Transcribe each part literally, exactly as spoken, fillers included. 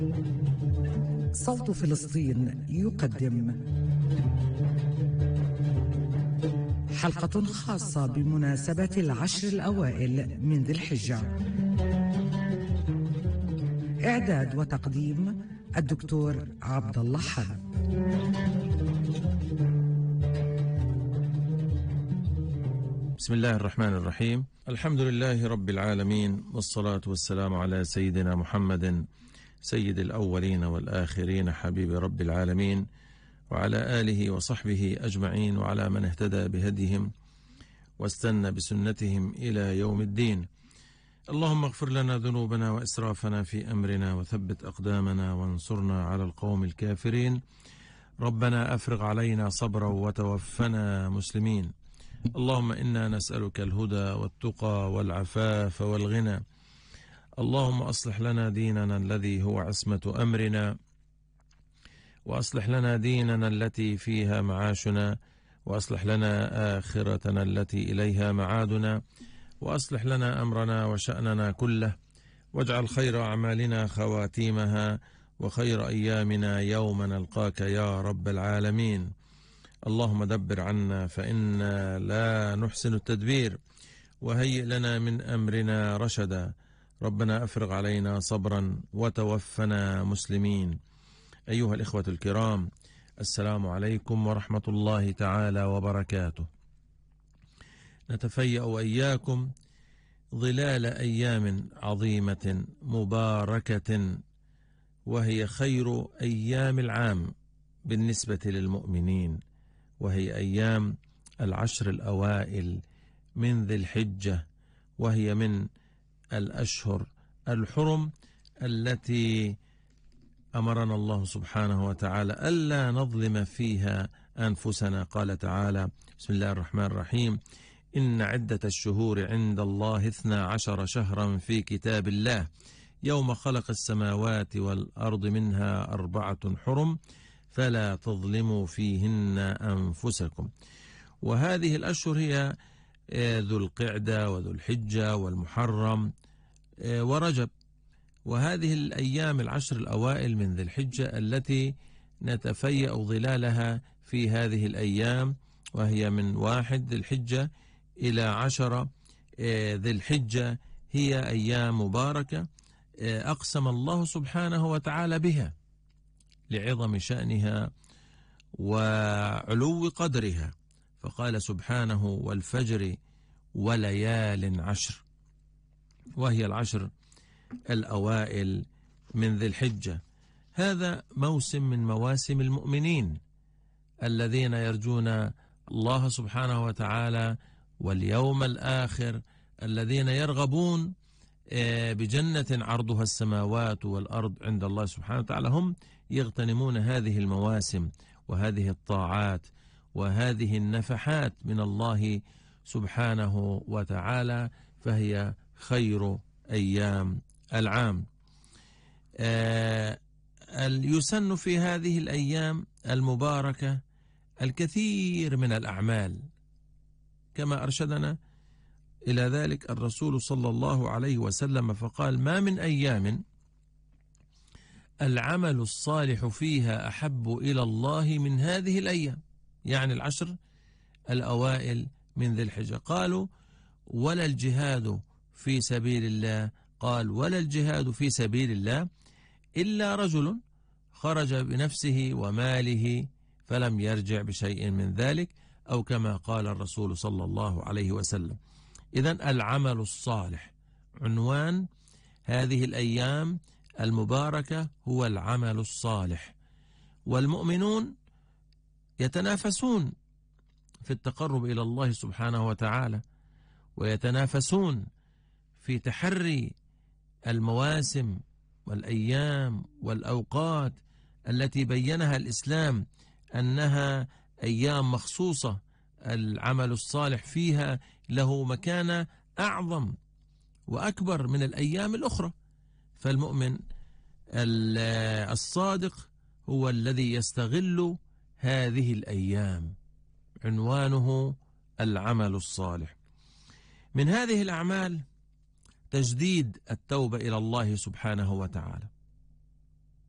صوت فلسطين يقدم حلقة خاصة بمناسبة العشر الأوائل من ذي الحجة. إعداد وتقديم الدكتور عبد الله حرب. بسم الله الرحمن الرحيم. الحمد لله رب العالمين، والصلاة والسلام على سيدنا محمد سيد الأولين والآخرين، حبيب رب العالمين، وعلى آله وصحبه أجمعين، وعلى من اهتدى بهديهم واستنى بسنتهم إلى يوم الدين. اللهم اغفر لنا ذنوبنا وإسرافنا في أمرنا، وثبت أقدامنا، وانصرنا على القوم الكافرين. ربنا أفرغ علينا صبرا وتوفنا مسلمين. اللهم إنا نسألك الهدى والتقى والعفاف والغنى. اللهم أصلح لنا ديننا الذي هو عصمة أمرنا، وأصلح لنا ديننا التي فيها معاشنا، وأصلح لنا آخرتنا التي إليها معادنا، وأصلح لنا أمرنا وشأننا كله، واجعل خير أعمالنا خواتيمها، وخير أيامنا يوم نلقاك يا رب العالمين. اللهم دبر عنا فإنا لا نحسن التدبير، وهيئ لنا من أمرنا رشدا. ربنا أفرغ علينا صبرا وتوفنا مسلمين. أيها الإخوة الكرام، السلام عليكم ورحمة الله تعالى وبركاته. نتفيأ وإياكم ظلال أيام عظيمة مباركة، وهي خير أيام العام بالنسبة للمؤمنين، وهي أيام العشر الأوائل من ذي الحجة، وهي من الأشهر الحرم التي أمرنا الله سبحانه وتعالى ألا نظلم فيها أنفسنا. قال تعالى: بسم الله الرحمن الرحيم: إن عدة الشهور عند الله اثنا عشر شهرا في كتاب الله يوم خلق السماوات والأرض منها أربعة حرم فلا تظلموا فيهن أنفسكم. وهذه الأشهر هي ذو القعدة وذو الحجة والمحرم ورجب، وهذه الأيام العشر الأوائل من ذي الحجة التي نتفيأ ظلالها في هذه الأيام، وهي من واحد ذي الحجة إلى عشر ذي الحجة، هي أيام مباركة أقسم الله سبحانه وتعالى بها لعظم شأنها وعلو قدرها، فقال سبحانه: والفجر وليال عشر، وهي العشر الأوائل من ذي الحجة. هذا موسم من مواسم المؤمنين الذين يرجون الله سبحانه وتعالى واليوم الآخر، الذين يرغبون بجنة عرضها السماوات والأرض عند الله سبحانه وتعالى. هم يغتنمون هذه المواسم وهذه الطاعات وهذه النفحات من الله سبحانه وتعالى، فهي خير أيام العام. آه يسن في هذه الأيام المباركة الكثير من الأعمال، كما أرشدنا إلى ذلك الرسول صلى الله عليه وسلم، فقال: ما من أيام العمل الصالح فيها أحب إلى الله من هذه الأيام، يعني العشر الأوائل من ذي الحجة. قالوا: ولا الجهاد في سبيل الله؟ قال: ولا الجهاد في سبيل الله إلا رجل خرج بنفسه وماله فلم يرجع بشيء من ذلك، أو كما قال الرسول صلى الله عليه وسلم. إذن العمل الصالح عنوان هذه الأيام المباركة هو العمل الصالح، والمؤمنون يتنافسون في التقرب إلى الله سبحانه وتعالى، ويتنافسون في تحري المواسم والأيام والأوقات التي بينها الإسلام أنها أيام مخصوصة العمل الصالح فيها له مكانة أعظم وأكبر من الأيام الأخرى. فالمؤمن الصادق هو الذي يستغل هذه الأيام، عنوانه العمل الصالح. من هذه الأعمال تجديد التوبة إلى الله سبحانه وتعالى،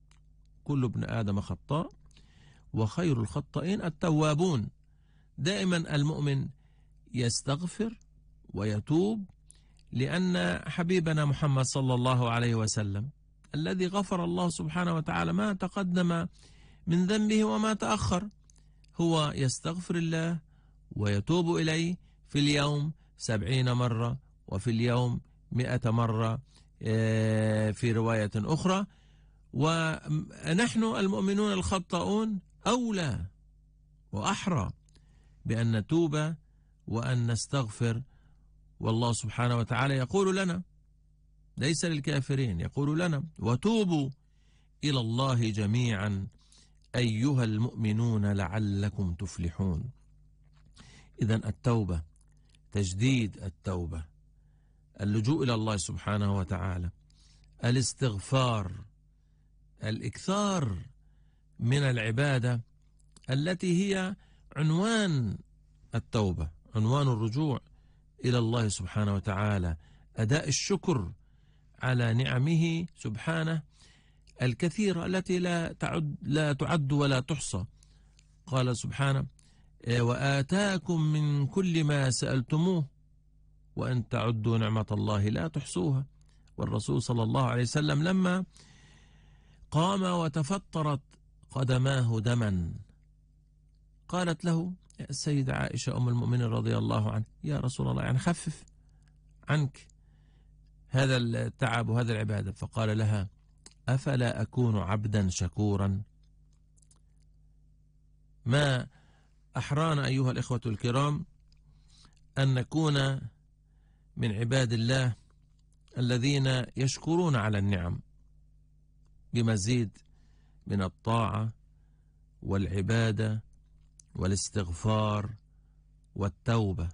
كل ابن آدم خطاء وخير الخطائين التوابون. دائما المؤمن يستغفر ويتوب، لأن حبيبنا محمد صلى الله عليه وسلم الذي غفر الله سبحانه وتعالى ما تقدم من ذنبه وما تأخر، هو يستغفر الله ويتوب إليه في اليوم سبعين مرة، وفي اليوم مئة مرة في رواية أخرى. ونحن المؤمنون الخطاؤون أولى وأحرى بأن نتوب وأن نستغفر. والله سبحانه وتعالى يقول لنا، ليس للكافرين، يقول لنا: وتوبوا إلى الله جميعا أيها المؤمنون لعلكم تفلحون. إذن التوبة، تجديد التوبة، اللجوء إلى الله سبحانه وتعالى، الاستغفار، الإكثار من العبادة التي هي عنوان التوبة، عنوان الرجوع إلى الله سبحانه وتعالى، أداء الشكر على نعمه سبحانه الكثيرة التي لا تعد لا تعد ولا تحصى. قال سبحانه: وآتاكم من كل ما سألتموه وأن تعدوا نعمة الله لا تحصوها. والرسول صلى الله عليه وسلم لما قام وتفطرت قدماه دما قالت له السيدة عائشة أم المؤمنين رضي الله عنها: يا رسول الله، يعني خفف عنك هذا التعب وهذا العبادة. فقال لها: أفلا أكون عبدا شكورا؟ ما أحرانا أيها الإخوة الكرام أن نكون من عباد الله الذين يشكرون على النعم بمزيد من الطاعة والعبادة والاستغفار والتوبة.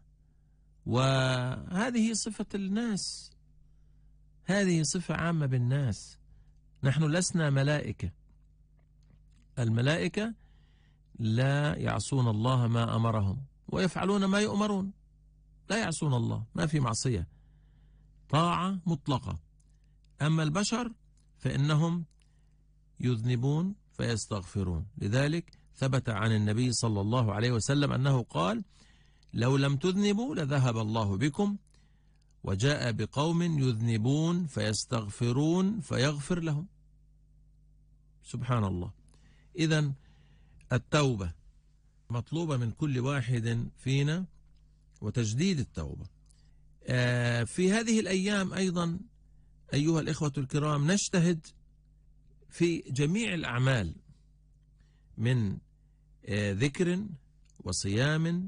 وهذه صفة الناس، هذه صفة عامة بالناس. نحن لسنا ملائكة، الملائكة لا يعصون الله ما أمرهم ويفعلون ما يؤمرون، لا يعصون الله، ما في معصية، طاعة مطلقة. أما البشر فإنهم يذنبون فيستغفرون. لذلك ثبت عن النبي صلى الله عليه وسلم أنه قال: لو لم تذنبوا لذهب الله بكم، وجاء بقوم يذنبون فيستغفرون فيغفر لهم. سبحان الله. إذن التوبة مطلوبة من كل واحد فينا، وتجديد التوبة. في هذه الأيام أيضا أيها الإخوة الكرام نجتهد في جميع الأعمال من ذكر وصيام